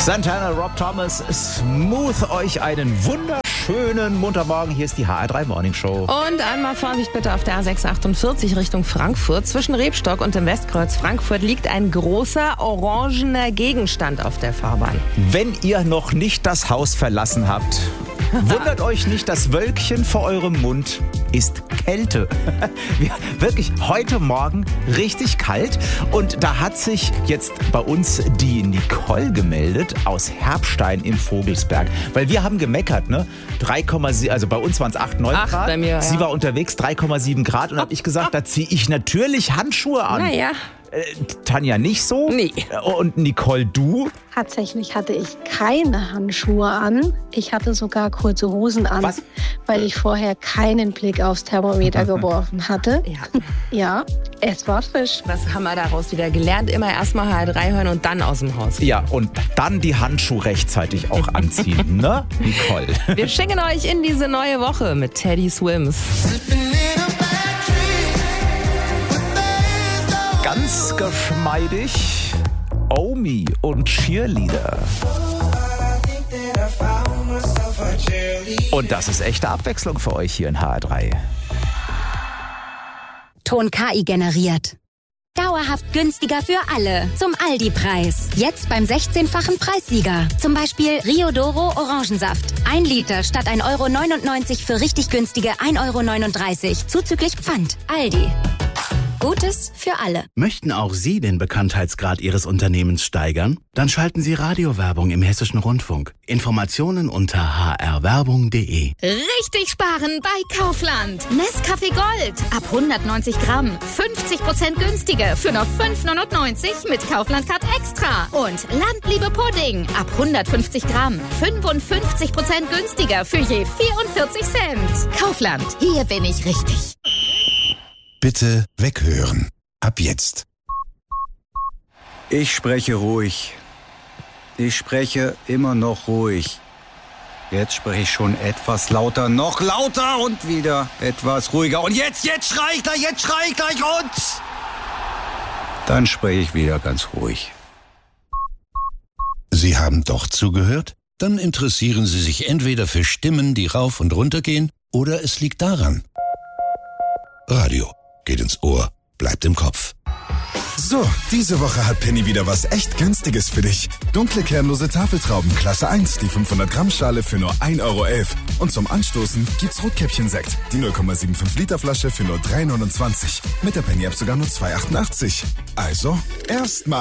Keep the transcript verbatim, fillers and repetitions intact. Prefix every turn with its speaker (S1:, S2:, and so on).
S1: Santana, Rob Thomas, Smooth, euch einen wunderschönen Montagmorgen. Hier ist die H R drei Morning Show.
S2: Und einmal Vorsicht bitte auf der A sechs achtundvierzig Richtung Frankfurt. Zwischen Rebstock und dem Westkreuz Frankfurt liegt ein großer orangener Gegenstand auf der Fahrbahn.
S1: Wenn ihr noch nicht das Haus verlassen habt, wundert euch nicht, das Wölkchen vor eurem Mund ist Kälte. Wir, wirklich heute Morgen richtig kalt. Und da hat sich jetzt bei uns die Nicole gemeldet aus Herbstein im Vogelsberg. Weil wir haben gemeckert, ne? drei Komma sieben, also bei uns waren es acht, neun Grad.
S2: Bei mir, ja.
S1: Sie war unterwegs, drei Komma sieben Grad. Und da habe ich gesagt, da ziehe ich natürlich Handschuhe an.
S2: Naja.
S1: Äh, Tanja nicht so?
S2: Nee.
S1: Und Nicole, du?
S3: Tatsächlich hatte ich keine Handschuhe an. Ich hatte sogar kurze Hosen an,
S1: Was?
S3: weil ich vorher keinen Blick aufs Thermometer geworfen hatte.
S2: Ja.
S3: Ja, es war frisch.
S2: Was haben wir daraus wieder gelernt? Immer erstmal H R drei hören und dann aus dem Haus.
S1: Ja, und dann die Handschuhe rechtzeitig auch anziehen, ne, Nicole?
S2: Wir schicken euch in diese neue Woche mit Teddy Swims.
S1: Ganz geschmeidig, Omi und Cheerleader. Und das ist echte Abwechslung für euch hier in H R drei.
S4: Ton K I generiert. Dauerhaft günstiger für alle. Zum Aldi-Preis. Jetzt beim sechzehnfachen Preissieger. Zum Beispiel Rio Doro Orangensaft. Ein Liter statt ein Euro neunundneunzig für richtig günstige ein Euro neununddreißig. Zuzüglich Pfand. Aldi. Gutes für alle.
S5: Möchten auch Sie den Bekanntheitsgrad Ihres Unternehmens steigern? Dann schalten Sie Radiowerbung im Hessischen Rundfunk. Informationen unter h r werbung punkt d e.
S6: Richtig sparen bei Kaufland. Nescafé Gold ab hundertneunzig Gramm. fünfzig Prozent günstiger für nur fünf neunundneunzig mit Kaufland Card Extra. Und Landliebe Pudding ab hundertfünfzig Gramm. fünfundfünfzig Prozent günstiger für je vierundvierzig Cent. Kaufland, hier bin ich richtig.
S7: Bitte weghören. Ab jetzt.
S8: Ich spreche ruhig. Ich spreche immer noch ruhig. Jetzt spreche ich schon etwas lauter, noch lauter und wieder etwas ruhiger. Und jetzt, jetzt schrei ich gleich, jetzt schrei ich gleich und... Dann spreche ich wieder ganz ruhig.
S7: Sie haben doch zugehört? Dann interessieren Sie sich entweder für Stimmen, die rauf und runter gehen, oder es liegt daran. Radio. Geht ins Ohr, bleibt im Kopf.
S9: So, diese Woche hat Penny wieder was echt Günstiges für dich. Dunkle, kernlose Tafeltrauben, Klasse eins, die fünfhundert Gramm Schale für nur ein Euro elf. Und zum Anstoßen gibt's Rotkäppchen-Sekt, die null Komma fünfundsiebzig Liter Flasche für nur drei neunundzwanzig. Mit der Penny-App sogar nur zwei achtundachtzig. Also, erstmal